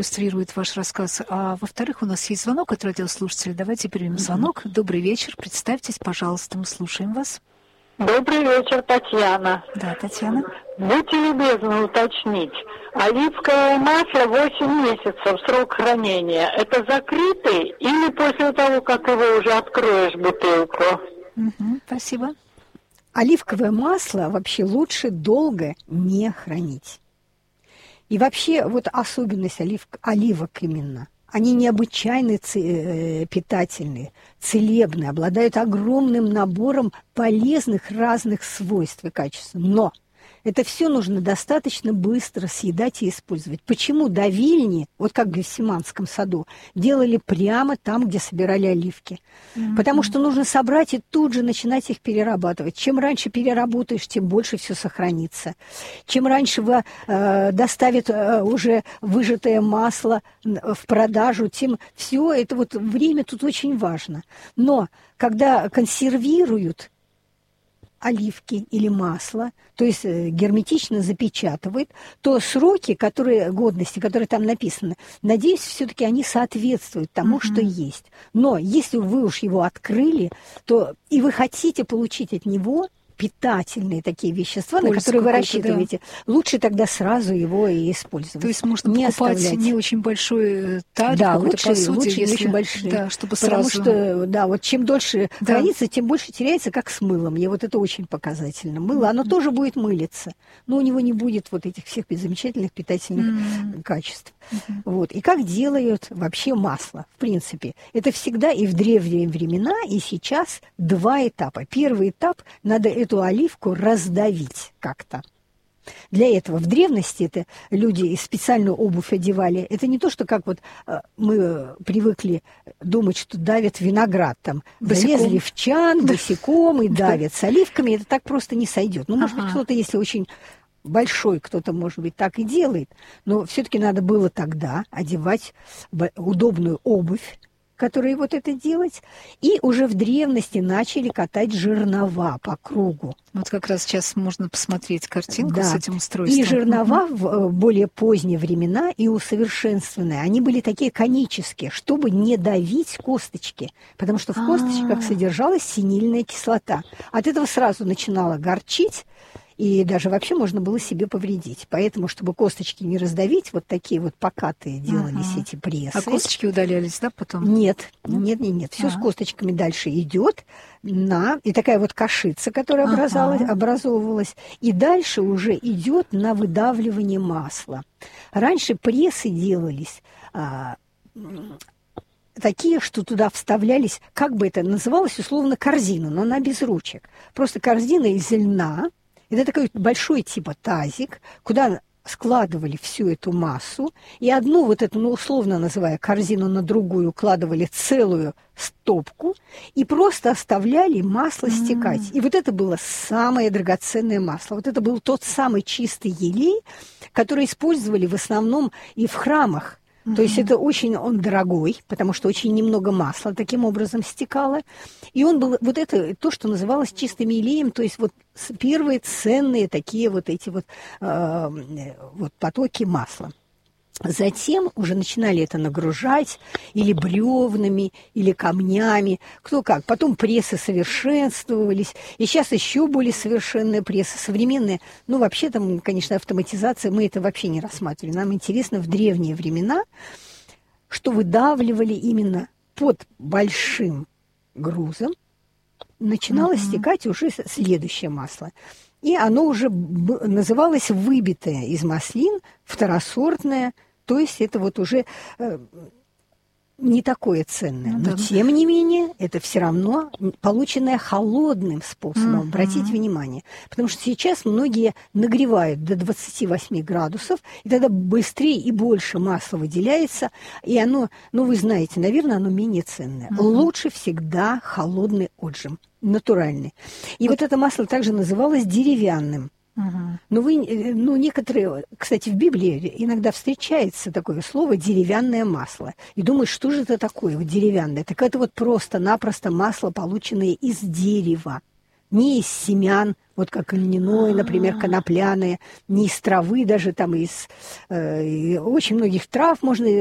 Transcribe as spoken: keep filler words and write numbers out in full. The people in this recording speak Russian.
иллюстрирует ваш рассказ. А во-вторых, у нас есть звонок от радиослушателя. Давайте примем звонок. Добрый вечер. Представьтесь, пожалуйста, мы слушаем вас. Добрый вечер, Татьяна. Да, Татьяна. Будьте любезны уточнить. Оливковое масло восемь месяцев, срок хранения. Это закрытый или после того, как его уже откроешь бутылку? Угу, спасибо. Оливковое масло вообще лучше долго не хранить. И вообще вот особенность олив, оливок именно. Они необычайно ц- питательные, целебные, обладают огромным набором полезных разных свойств и качеств. Но это все нужно достаточно быстро съедать и использовать. Почему давильни, вот как в Гефсиманском саду, делали прямо там, где собирали оливки? Mm-hmm. Потому что нужно собрать и тут же начинать их перерабатывать. Чем раньше переработаешь, тем больше все сохранится. Чем раньше вы, э, доставят э, уже выжатое масло в продажу, тем все это вот время тут очень важно. Но когда консервируют оливки или масло, то есть герметично запечатывает, то сроки, которые, годности, которые там написаны, надеюсь, все-таки они соответствуют тому, uh-huh. что есть. Но если вы уж его открыли, то и вы хотите получить от него питательные такие вещества, Пользу на которые вы рассчитываете, да. лучше тогда сразу его и использовать. То есть можно не покупать оставлять. Не очень большой тарелку, да, лучше, посуде, лучше если, не очень большие. Да, чтобы Потому сразу... что, да, вот чем дольше да. хранится, тем больше теряется, как с мылом. И вот это очень показательно. Мыло, оно mm-hmm. тоже будет мылиться, но у него не будет вот этих всех замечательных питательных mm-hmm. качеств. Mm-hmm. Вот. И как делают вообще масло, в принципе. Это всегда и в древние времена, и сейчас два этапа. Первый этап, надо эту оливку раздавить как-то. Для этого в древности это люди специальную обувь одевали. Это не то, что как вот мы привыкли думать, что давят виноград там. Босиком. Залезли в чан босиком и давят. С оливками это так просто не сойдет. Ну, может ага. быть, кто-то, если очень большой, кто-то, может быть, так и делает. Но все-таки надо было тогда одевать удобную обувь, которые вот это делать, и уже в древности начали катать жернова по кругу. Вот как раз сейчас можно посмотреть картинку да. с этим устройством. И жернова угу. в более поздние времена и усовершенствованные, они были такие конические, чтобы не давить косточки, потому что в косточках А-а-а. содержалась синильная кислота. От этого сразу начинало горчить, и даже вообще можно было себе повредить. Поэтому, чтобы косточки не раздавить, вот такие вот покатые делались ага. эти прессы. А косточки удалялись, да, потом? Нет, нет, нет, нет. Все ага. с косточками дальше идет на... И такая вот кашица, которая ага. образовалась, образовывалась. И дальше уже идет на выдавливание масла. Раньше прессы делались... А, такие, что туда вставлялись, как бы это называлось, условно, корзина, но она без ручек. Просто корзина из льна. Это такой большой типа тазик, куда складывали всю эту массу, и одну вот эту, ну, условно называя корзину, на другую кладывали целую стопку и просто оставляли масло mm-hmm. стекать. И вот это было самое драгоценное масло. Вот это был тот самый чистый елей, который использовали в основном и в храмах. Mm-hmm. То есть это очень, он дорогой, потому что очень немного масла таким образом стекало. И он был, вот это то, что называлось чистым елеем, то есть вот первые ценные такие вот эти вот, э, вот потоки масла. Затем уже начинали это нагружать или бревнами, или камнями, кто как. Потом прессы совершенствовались, и сейчас еще более совершенные прессы, современные. Ну, вообще там, конечно, автоматизация, мы это вообще не рассматривали. Нам интересно в древние времена, что выдавливали именно под большим грузом, начинало mm-hmm. стекать уже следующее масло. И оно уже называлось выбитое из маслин, второсортное, то есть это вот уже э, не такое ценное. Но, да. тем не менее, это все равно полученное холодным способом. Uh-huh. Обратите внимание. Потому что сейчас многие нагревают до двадцати восьми градусов, и тогда быстрее и больше масла выделяется, и оно, ну вы знаете, наверное, оно менее ценное. Uh-huh. Лучше всегда холодный отжим, натуральный. И вот, вот это масло также называлось деревянным. Uh-huh. Но вы, ну, некоторые, кстати, в Библии иногда встречается такое слово «деревянное масло». И думают, что же это такое, вот деревянное? Так это вот просто-напросто масло, полученное из дерева. не из семян, вот как льняное, например, конопляное, не из травы, даже там из э, очень многих трав можно